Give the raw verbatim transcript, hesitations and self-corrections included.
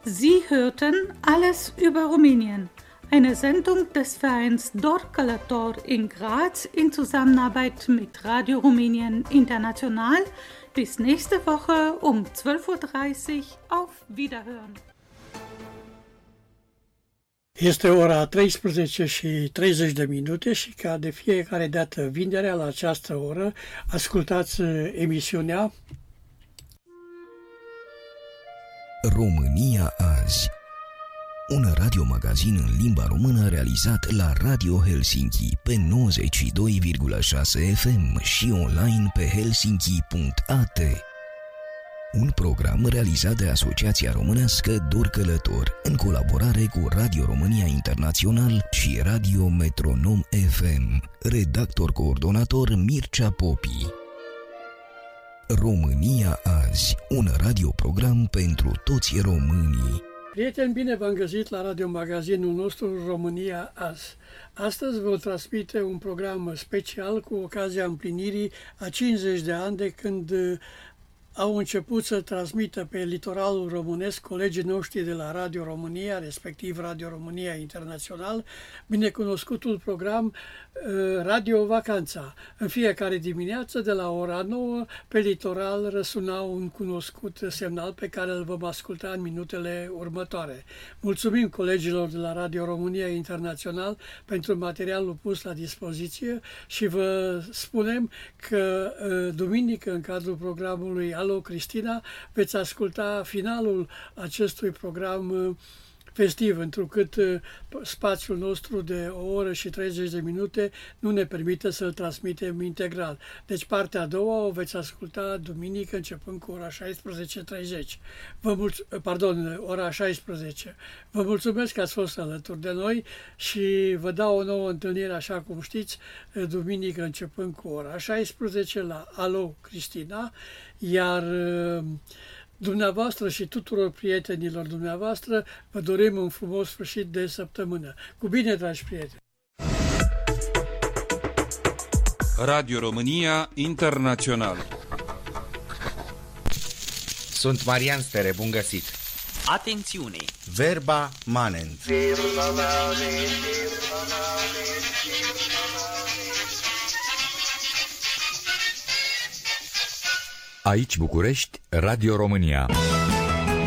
Sie hörten Alles über Rumänien, eine Sendung des Vereins Dor Călător in Graz in Zusammenarbeit mit Radio Rumänien International. Bis nächste Woche um zwölf Uhr dreißig. Auf Wiederhören! Este ora treisprezece și treizeci de minute și ca de fiecare dată vinerea la această oră ascultați emisiunea România azi, un radiomagazin în limba română realizat la Radio Helsinki pe nouăzeci și doi virgulă șase F M și online pe helsinki punct a t. Un program realizat de Asociația Românească Dor Călător în colaborare cu Radio România Internațional și Radio Metronom F M. Redactor coordonator Mircea Popi. România azi, un radioprogram pentru toți românii. Prieteni, bine v-am găsit la radiomagazinul nostru România azi. Astăzi vă transmite un program special cu ocazia împlinirii a cincizeci de ani de când au început să transmită pe litoralul românesc colegii noștri de la Radio România, respectiv Radio România Internațional, binecunoscutul program Radio Vacanța. În fiecare dimineață, de la ora nouă, pe litoral răsuna un cunoscut semnal pe care îl vom asculta în minutele următoare. Mulțumim colegilor de la Radio România Internațional pentru materialul pus la dispoziție și vă spunem că duminică, în cadrul programului Alo Cristina, veți asculta finalul acestui program festiv, întrucât spațiul nostru de o oră și treizeci de minute nu ne permite să-l transmitem integral. Deci partea a doua o veți asculta duminică începând cu ora șaisprezece și treizeci. Vă mulț- pardon, ora șaisprezece. Vă mulțumesc că ați fost alături de noi și vă dau o nouă întâlnire, așa cum știți, duminică începând cu ora șaisprezece la Alo Cristina, iar dumneavoastră și tuturor prietenilor dumneavoastră vă dorim un frumos sfârșit de săptămână. Cu bine, dragi prieteni! Radio România Internațional. Sunt Marian Stere, bun găsit! Atențiune! Verba manent. Aici București, Radio România.